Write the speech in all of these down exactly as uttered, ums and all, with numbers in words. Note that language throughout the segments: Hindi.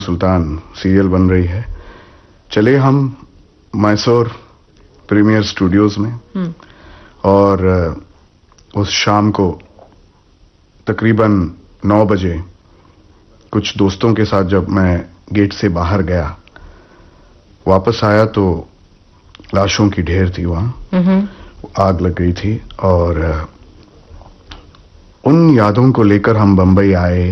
सुल्तान सीरियल बन रही है। चले हम मैसूर प्रीमियर स्टूडियोज में और उस शाम को तकरीबन नौ बजे कुछ दोस्तों के साथ जब मैं गेट से बाहर गया, वापस आया तो लाशों की ढेर थी वहां, आग लग गई थी और उन यादों को लेकर हम बंबई आए।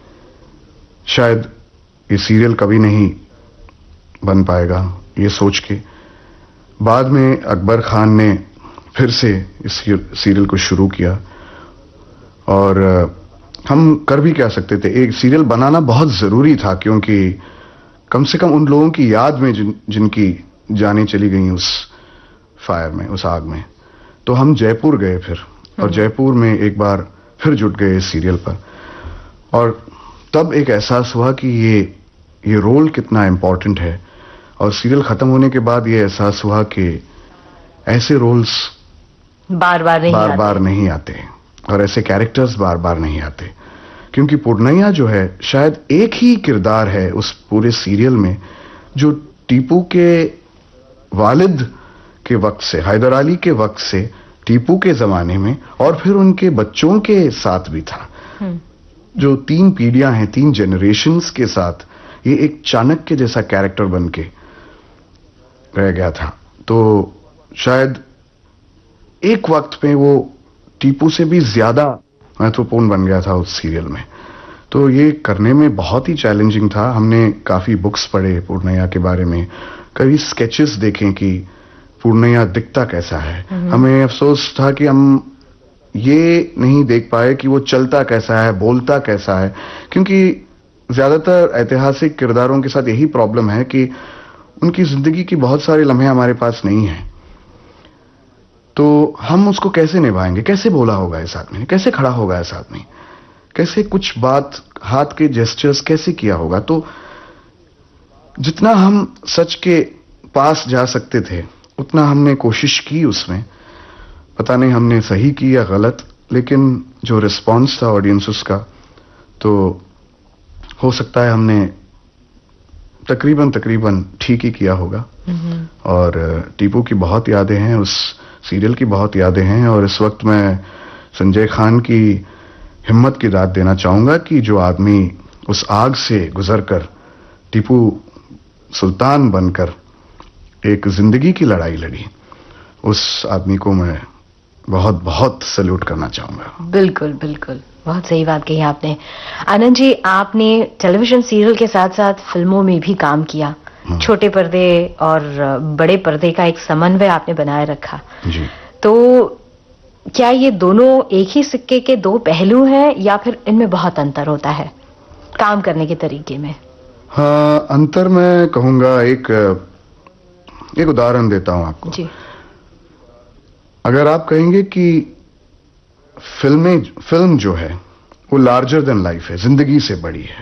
शायद ये सीरियल कभी नहीं बन पाएगा ये सोच के बाद में अकबर खान ने फिर से इस सीरियल को शुरू किया और हम कर भी क्या सकते थे। एक सीरियल बनाना बहुत जरूरी था क्योंकि कम से कम उन लोगों की याद में जिन, जिनकी जानें चली गई उस फायर में, उस आग में। तो हम जयपुर गए फिर और जयपुर में एक बार फिर जुट गए इस सीरियल पर और तब एक एहसास हुआ कि ये ये रोल कितना इंपॉर्टेंट है। और सीरियल खत्म होने के बाद ये एहसास हुआ कि ऐसे रोल्स बार बार नहीं बार आते। बार नहीं आते और ऐसे कैरेक्टर्स बार बार नहीं आते क्योंकि पूर्णैया जो है शायद एक ही किरदार है उस पूरे सीरियल में जो टीपू के वालिद के वक्त से, हैदर अली के वक्त से टीपू के जमाने में और फिर उनके बच्चों के साथ भी था। जो तीन पीढ़ियां हैं, तीन जनरेशन्स के साथ ये एक चाणक्य जैसा कैरेक्टर बन के रह गया था। तो शायद एक वक्त में वो टीपू से भी ज्यादा महत्वपूर्ण बन गया था उस सीरियल में। तो ये करने में बहुत ही चैलेंजिंग था। हमने काफी बुक्स पढ़े पूर्णैया के बारे में, कई स्केचेस देखे कि पूर्णैया दिखता कैसा है। हमें अफसोस था कि हम ये नहीं देख पाए कि वो चलता कैसा है, बोलता कैसा है, क्योंकि ज्यादातर ऐतिहासिक किरदारों के साथ यही प्रॉब्लम है कि उनकी जिंदगी की बहुत सारे लम्हे हमारे पास नहीं है। तो हम उसको कैसे निभाएंगे, कैसे बोला होगा इस आदमी ने, कैसे खड़ा होगा इस आदमी, कैसे कुछ बात, हाथ के जेस्चर्स कैसे किया होगा। तो जितना हम सच के पास जा सकते थे उतना हमने कोशिश की उसमें। पता नहीं हमने सही की या गलत, लेकिन जो रिस्पांस था ऑडियंसेस का तो हो सकता है हमने तकरीबन तकरीबन ठीक ही किया होगा। और टीपू की बहुत यादें हैं, उस सीरियल की बहुत यादें हैं और इस वक्त मैं संजय खान की हिम्मत की दाद देना चाहूंगा कि जो आदमी उस आग से गुजरकर टीपू सुल्तान बनकर एक जिंदगी की लड़ाई लड़ी, उस आदमी को मैं बहुत बहुत सैल्यूट करना चाहूंगा। बिल्कुल बिल्कुल, बहुत सही बात कही आपने। आनंद जी, आपने टेलीविजन सीरियल के साथ साथ फिल्मों में भी काम किया। छोटे पर्दे और बड़े पर्दे का एक समन्वय आपने बनाए रखा जी। तो क्या ये दोनों एक ही सिक्के के दो पहलू हैं या फिर इनमें बहुत अंतर होता है काम करने के तरीके में? हाँ, अंतर मैं कहूंगा, एक एक उदाहरण देता हूं आपको जी। अगर आप कहेंगे कि फिल्में फिल्म जो है वो लार्जर देन लाइफ है, जिंदगी से बड़ी है।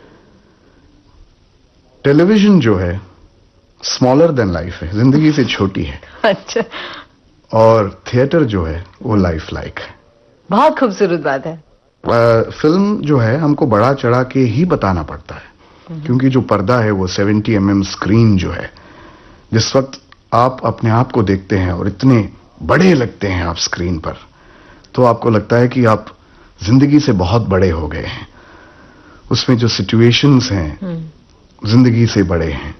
टेलीविजन जो है स्मॉलर देन लाइफ है, जिंदगी से छोटी है। अच्छा। और थिएटर जो है वो लाइफ लाइक है। बहुत खूबसूरत बात है। आ, फिल्म जो है हमको बड़ा चढ़ा के ही बताना पड़ता है क्योंकि जो पर्दा है वो सेवेंटी एम एम स्क्रीन जो है, जिस वक्त आप अपने आप को देखते हैं और इतने बड़े लगते हैं आप स्क्रीन पर, तो आपको लगता है कि आप जिंदगी से बहुत बड़े हो गए हैं। उसमें जो सिचुएशंस हैं जिंदगी से बड़े हैं।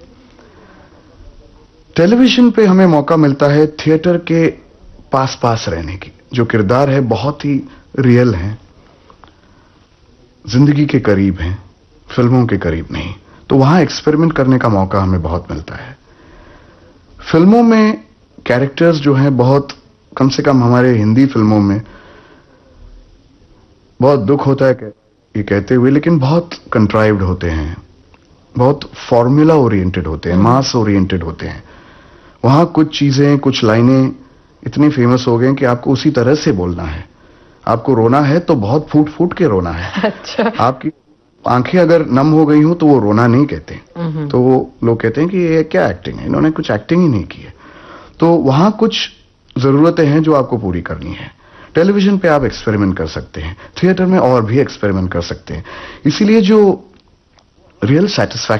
टेलीविजन पे हमें मौका मिलता है थिएटर के पास पास रहने की। जो किरदार है बहुत ही रियल हैं, जिंदगी के करीब हैं, फिल्मों के करीब नहीं। तो वहां एक्सपेरिमेंट करने का मौका हमें बहुत मिलता है। फिल्मों में कैरेक्टर्स जो हैं बहुत, कम से कम हमारे हिंदी फिल्मों में बहुत दुख होता है ये कहते हुए, लेकिन बहुत कंट्राइव्ड होते हैं, बहुत फॉर्मूला ओरिएंटेड होते हैं, मास ओरिएंटेड होते हैं। वहां कुछ चीजें, कुछ लाइनें इतनी फेमस हो गई कि आपको उसी तरह से बोलना है। आपको रोना है तो बहुत फूट फूट के रोना है। अच्छा। आपकी आंखें अगर नम हो गई हो तो वो रोना नहीं कहते, तो वो लोग कहते हैं कि ये क्या एक्टिंग है, इन्होंने कुछ एक्टिंग ही नहीं की है। तो वहां कुछ जरूरतें हैं जो आपको पूरी करनी है। टेलीविजन पे आप एक्सपेरिमेंट कर सकते हैं, थिएटर में और भी एक्सपेरिमेंट कर सकते हैं। इसीलिए जो रियल सेटिस्फैक्शन